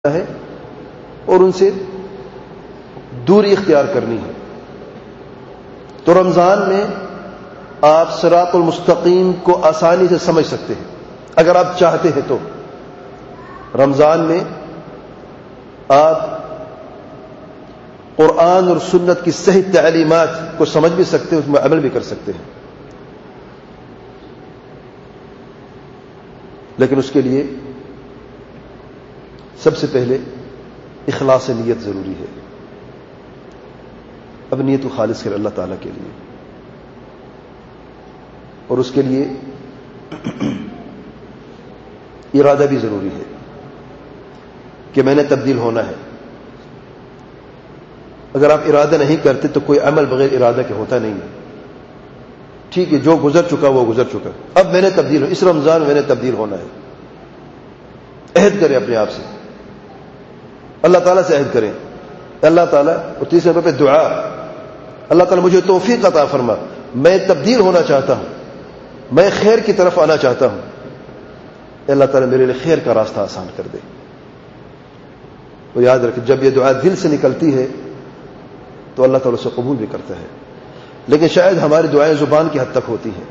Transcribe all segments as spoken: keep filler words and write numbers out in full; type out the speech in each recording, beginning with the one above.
ہے اور ان سے دوری اختیار کرنی ہے۔ تو رمضان میں آپ صراط المستقیم کو آسانی سے سمجھ سکتے ہیں اگر آپ چاہتے ہیں تو۔ رمضان میں آپ قرآن اور سنت کی صحیح تعلیمات کو سمجھ بھی سکتے ہیں، اس میں عمل بھی کر سکتے ہیں، لیکن اس کے لیے سب سے پہلے اخلاص نیت ضروری ہے۔ اب نیت کو خالص کر اللہ تعالیٰ کے لیے، اور اس کے لیے ارادہ بھی ضروری ہے کہ میں نے تبدیل ہونا ہے۔ اگر آپ ارادہ نہیں کرتے تو کوئی عمل بغیر ارادہ کے ہوتا نہیں ہے۔ ٹھیک ہے، جو گزر چکا وہ گزر چکا، اب میں نے تبدیل ہو، اس رمضان میں نے تبدیل ہونا ہے۔ عہد کریں اپنے آپ سے، اللہ تعالیٰ سے عہد کریں، اللہ تعالیٰ، اور تیسرے نمبر پہ دعا، اللہ تعالیٰ مجھے توفیق عطا فرما، میں تبدیل ہونا چاہتا ہوں، میں خیر کی طرف آنا چاہتا ہوں، اللہ تعالیٰ میرے لیے خیر کا راستہ آسان کر دے۔ اور یاد رکھیں، جب یہ دعا دل سے نکلتی ہے تو اللہ تعالیٰ اسے قبول بھی کرتا ہے، لیکن شاید ہماری دعائیں زبان کی حد تک ہوتی ہیں۔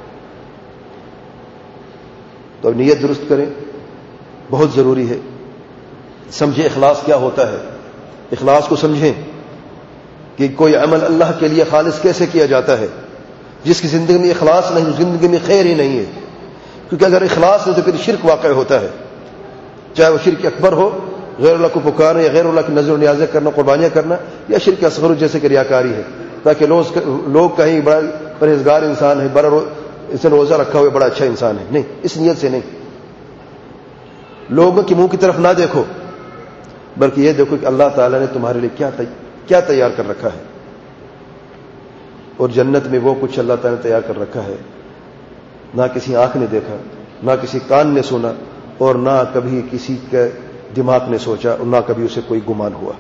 تو نیت درست کریں، بہت ضروری ہے۔ سمجھیں اخلاص کیا ہوتا ہے، اخلاص کو سمجھیں کہ کوئی عمل اللہ کے لیے خالص کیسے کیا جاتا ہے۔ جس کی زندگی میں اخلاص نہیں، زندگی میں خیر ہی نہیں ہے، کیونکہ اگر اخلاص نہیں تو پھر شرک واقع ہوتا ہے، چاہے وہ شرک اکبر ہو، غیر اللہ کو پکارنا یا غیر اللہ کی نظر و نیازیں کرنا، قربانیاں کرنا، یا شرک اصغر جیسے کہ ریاکاری ہے، تاکہ لوگ کہیں بڑا پرہیزگار انسان ہے، بڑا اسے روزہ رکھا ہوا بڑا اچھا انسان ہے۔ نہیں، اس نیت سے نہیں۔ لوگوں کے منہ کی طرف نہ دیکھو، بلکہ یہ دیکھو کہ اللہ تعالیٰ نے تمہارے لیے کیا کیا تیار کر رکھا ہے، اور جنت میں وہ کچھ اللہ تعالیٰ نے تیار کر رکھا ہے نہ کسی آنکھ نے دیکھا، نہ کسی کان نے سنا، اور نہ کبھی کسی کے دماغ نے سوچا، اور نہ کبھی اسے کوئی گمان ہوا۔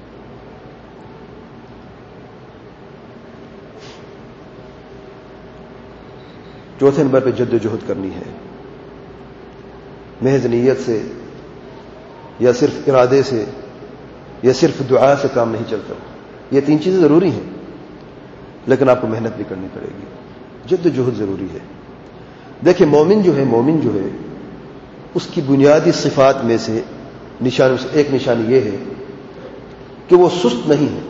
چوتھے نمبر پہ جد و جہد کرنی ہے۔ محض نیت سے یا صرف ارادے سے یا صرف دعا سے کام نہیں چلتا۔ یہ تین چیزیں ضروری ہیں، لیکن آپ کو محنت بھی کرنی پڑے گی، جد و جہد ضروری ہے۔ دیکھیں، مومن جو ہے مومن جو ہے اس کی بنیادی صفات میں سے نشان سے ایک نشانی یہ ہے کہ وہ سست نہیں ہے،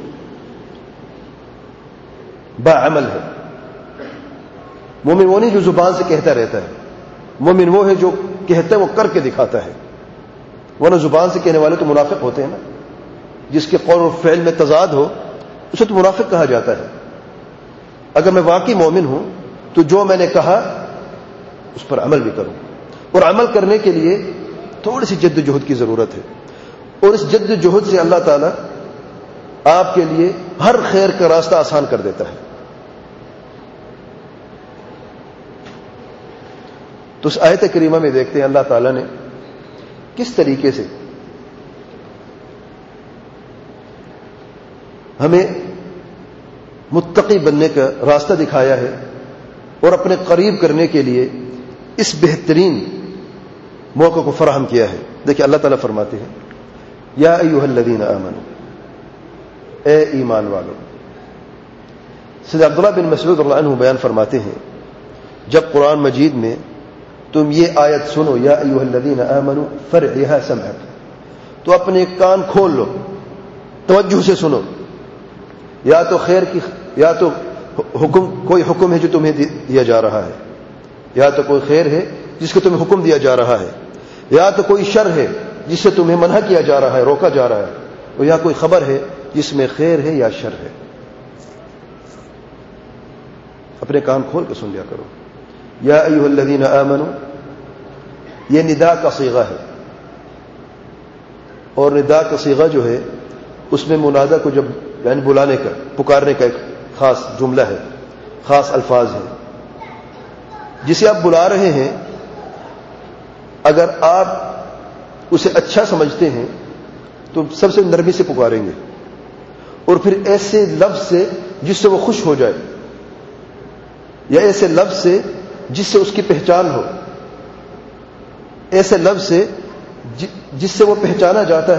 باعمل ہے۔ مومن وہ نہیں جو زبان سے کہتا رہتا ہے، مومن وہ ہے جو کہتا ہے وہ کر کے دکھاتا ہے۔ ورنہ زبان سے کہنے والے تو منافق ہوتے ہیں نا، جس کے قول اور فعل میں تضاد ہو اسے تو منافق کہا جاتا ہے۔ اگر میں واقعی مومن ہوں تو جو میں نے کہا اس پر عمل بھی کروں، اور عمل کرنے کے لیے تھوڑی سی جد و جہد کی ضرورت ہے، اور اس جد و جہد سے اللہ تعالیٰ آپ کے لیے ہر خیر کا راستہ آسان کر دیتا ہے۔ تو اس آیت کریمہ میں دیکھتے ہیں اللہ تعالیٰ نے کس طریقے سے ہمیں متقی بننے کا راستہ دکھایا ہے، اور اپنے قریب کرنے کے لیے اس بہترین موقع کو فراہم کیا ہے۔ دیکھیں، اللہ تعالیٰ فرماتے ہیں، یا ایھا الذین آمنوا، اے ایمان والو۔ سید عبداللہ بن مسعود رضی اللہ عنہ بیان فرماتے ہیں، جب قرآن مجید میں تم یہ آیت سنو، یا ایھا الذین آمنوا فرعھا سمعک، تو اپنے کان کھول لو، توجہ سے سنو۔ یا تو خیر کی، یا تو حکم، کوئی حکم ہے جو تمہیں دیا جا رہا ہے، یا تو کوئی خیر ہے جس کو تمہیں حکم دیا جا رہا ہے، یا تو کوئی شر ہے جس سے تمہیں منع کیا جا رہا ہے، روکا جا رہا ہے، اور یا کوئی خبر ہے جس میں خیر ہے یا شر ہے۔ اپنے کان کھول کے سن لیا کرو۔ یا ایھا الذین آمنوا، یہ ندا کا صیغہ ہے، اور ندا کا صیغہ جو ہے اس میں منادہ کو جب یعنی بلانے کا، پکارنے کا ایک خاص جملہ ہے، خاص الفاظ ہے۔ جسے آپ بلا رہے ہیں، اگر آپ اسے اچھا سمجھتے ہیں تو سب سے نرمی سے پکاریں گے، اور پھر ایسے لفظ سے جس سے وہ خوش ہو جائے، یا ایسے لفظ سے جس سے اس کی پہچان ہو، ایسے لفظ سے جس سے وہ پہچانا جاتا ہے